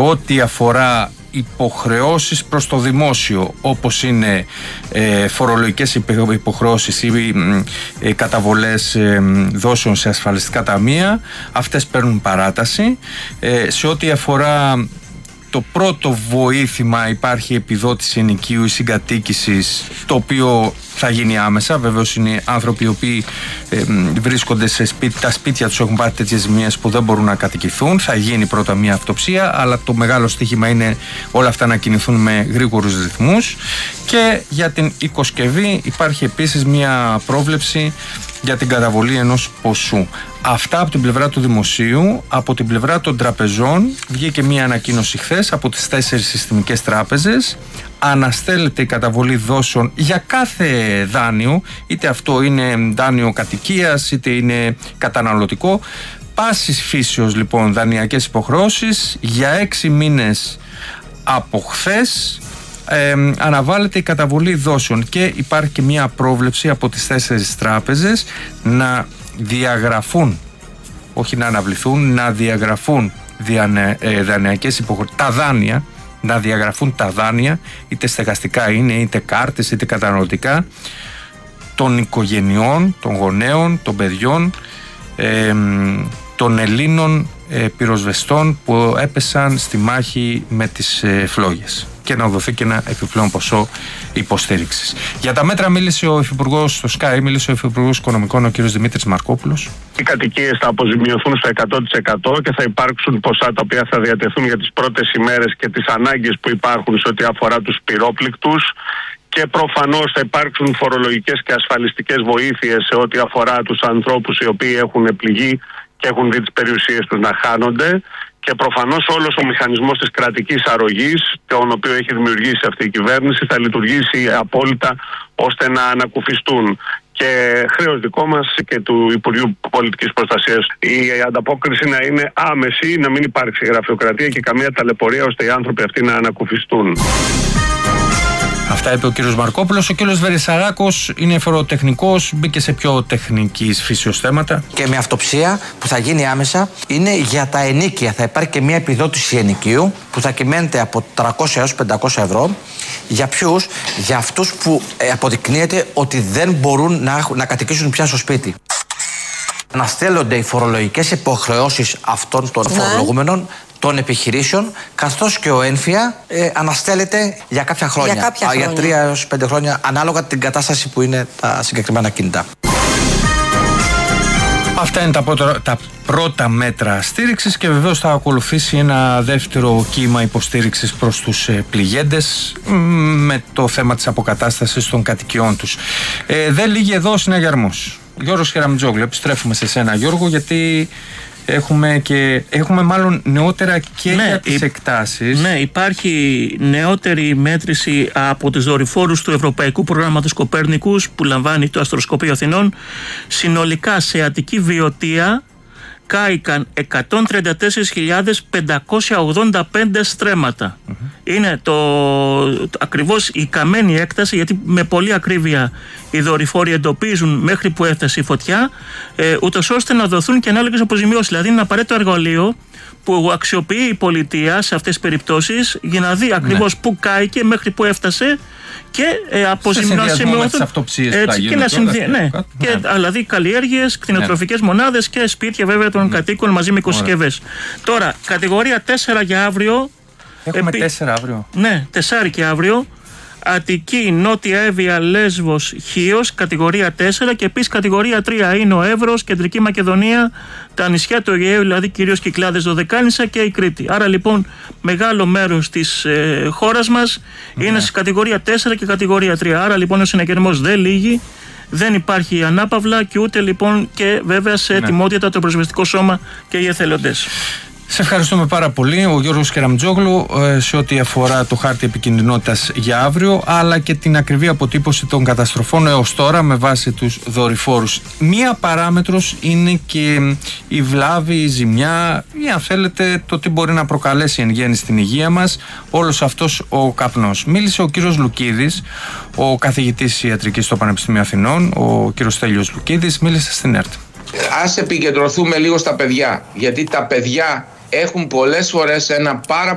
ό,τι αφορά υποχρεώσεις προς το δημόσιο, όπως είναι φορολογικές υποχρεώσεις ή καταβολές δόσεων σε ασφαλιστικά ταμεία, αυτές παίρνουν παράταση. Σε ό,τι αφορά το πρώτο βοήθημα, υπάρχει επιδότηση ενοικίου ή συγκατοίκησης, το οποίο θα γίνει άμεσα. Βεβαίως είναι άνθρωποι οι οποίοι βρίσκονται σε τα σπίτια τους, έχουν πάρει τέτοιες ζημίες που δεν μπορούν να κατοικηθούν. Θα γίνει πρώτα μια αυτοψία, αλλά το μεγάλο στοίχημα είναι όλα αυτά να κινηθούν με γρήγορους ρυθμούς. Και για την οικοσκευή υπάρχει επίσης μια πρόβλεψη για την καταβολή ενός ποσού. Αυτά από την πλευρά του δημοσίου. Από την πλευρά των τραπεζών βγήκε μια ανακοίνωση χθες από τις 4 συστημικές τράπεζες. Αναστέλλεται η καταβολή δόσεων για κάθε δάνειο, είτε αυτό είναι δάνειο κατοικίας είτε είναι καταναλωτικό. Πάσης φύσεως λοιπόν δανειακές υποχρεώσεις για 6 μήνες από χθες. Αναβάλλεται η καταβολή δόσεων και υπάρχει και μια πρόβλεψη από τις 4 τράπεζες να διαγραφούν, όχι να αναβληθούν, να διαγραφούν δανειακές υποχρεώσεις, τα δάνεια, να διαγραφούν τα δάνεια, είτε στεγαστικά είναι, είτε κάρτες, είτε καταναλωτικά, των οικογενειών, των γονέων, των παιδιών, των Ελλήνων πυροσβεστών που έπεσαν στη μάχη με τις φλόγες, και να δοθεί και ένα επιπλέον ποσό υποστήριξης. Για τα μέτρα μίλησε ο Υφυπουργός στο ΣΚΑΙ, μίλησε ο Υφυπουργός Οικονομικών, ο κ. Δημήτρης Μαρκόπουλος. Οι κατοικίες θα αποζημιωθούν στο 100% και θα υπάρξουν ποσά τα οποία θα διατεθούν για τις πρώτες ημέρες και τις ανάγκες που υπάρχουν σε ό,τι αφορά τους πυρόπληκτους. Και προφανώς θα υπάρξουν φορολογικές και ασφαλιστικές βοήθειες σε ό,τι αφορά τους ανθρώπους οι οποίοι έχουν πληγεί και έχουν δει τις περιουσίες τους να χάνονται. Και προφανώς όλος ο μηχανισμός της κρατικής αρρωγής, τον οποίο έχει δημιουργήσει αυτή η κυβέρνηση, θα λειτουργήσει απόλυτα ώστε να ανακουφιστούν. Και χρέος δικό μας και του Υπουργείου Πολιτικής Προστασίας η ανταπόκριση να είναι άμεση, να μην υπάρξει γραφειοκρατία και καμία ταλαιπωρία, ώστε οι άνθρωποι αυτοί να ανακουφιστούν. Αυτά είπε ο κύριος Μαρκόπουλος. Ο κύριος Βερισσαράκος είναι φοροτεχνικός, μπήκε σε πιο τεχνικής φύσεως θέματα. Και με αυτοψία που θα γίνει άμεσα είναι για τα ενοίκια. Θα υπάρχει και μια επιδότηση ενοικίου που θα κυμαίνεται από 300 έως 500 ευρώ. Για ποιους? Για αυτούς που αποδεικνύεται ότι δεν μπορούν να κατοικήσουν πια στο σπίτι. Αναστέλλονται οι φορολογικές υποχρεώσεις αυτών των φορολογούμενων, των επιχειρήσεων, καθώς και ο έμφυα αναστέλλεται για κάποια χρόνια. Για 3 έως 5 χρόνια, ανάλογα την κατάσταση που είναι τα συγκεκριμένα κινητά. Αυτά είναι τα πρώτα μέτρα στήριξης και βεβαίως θα ακολουθήσει ένα δεύτερο κύμα υποστήριξης προς τους πληγέντες με το θέμα της αποκατάστασης των κατοικιών τους. Δεν λύγει εδώ ο συναγερμός. Γιώργος Κεραμιτζόγλου, επιστρέφουμε σε σένα Γιώργο, γιατί έχουμε μάλλον νεότερα και για τις εκτάσεις. Ναι, υπάρχει νεότερη μέτρηση από τους δορυφόρους του Ευρωπαϊκού Προγράμματος Κοπέρνικους που λαμβάνει το Αστροσκοπείο Αθηνών. Συνολικά σε Αττική Βιωτία κάηκαν 134.585 στρέμματα. Είναι ακριβώς η καμένη έκταση, γιατί με πολλή ακρίβεια οι δορυφόροι εντοπίζουν μέχρι που έφτασε η φωτιά, ούτως ώστε να δοθούν και ανάλογες αποζημιώσεις. Δηλαδή είναι ένα απαραίτητο εργαλείο που αξιοποιεί η πολιτεία σε αυτές τις περιπτώσεις για να δει ακριβώς πού κάηκε, μέχρι που έφτασε και αποζημιώσεις δηλαδή καλλιέργειες, κτηνοτροφικές μονάδες και σπίτια βέβαια των κατοίκων μαζί με οικοσκευές. Τώρα, κατηγορία 4 για αύριο. Έχουμε 4 αύριο. Ναι, 4 και αύριο. Αττική, Νότια Εύβοια, Λέσβος, Χίος, κατηγορία 4 και επίσης κατηγορία 3 είναι ο Εύρος, Κεντρική Μακεδονία, τα νησιά του Αιγαίου, δηλαδή κυρίως Κυκλάδες, Δωδεκάνησα και η Κρήτη. Άρα λοιπόν μεγάλο μέρος της χώρας μας είναι σε κατηγορία 4 και κατηγορία 3. Άρα λοιπόν ο συναγερμός δεν λύγει, δεν υπάρχει ανάπαυλα και ούτε λοιπόν και βέβαια σε ετοιμότητα το Πυροσβεστικό Σώμα και οι εθελοντές. Σε ευχαριστούμε πάρα πολύ, ο Γιώργος Κεραμιτζόγλου, σε ό,τι αφορά το χάρτη επικινδυνότητας για αύριο, αλλά και την ακριβή αποτύπωση των καταστροφών έως τώρα με βάση τους δορυφόρους. Μία παράμετρος είναι και η βλάβη, η ζημιά ή αν θέλετε το τι μπορεί να προκαλέσει εν γέννη στην υγεία μας όλος αυτός ο καπνός. Μίλησε ο κύριος Λουκίδης, ο καθηγητής ιατρικής στο Πανεπιστήμιο Αθηνών, ο κύριος Στέλιος Λουκίδης, μίλησε στην ΕΡΤ. Ας επικεντρωθούμε λίγο στα παιδιά, γιατί τα παιδιά έχουν πολλές φορές ένα πάρα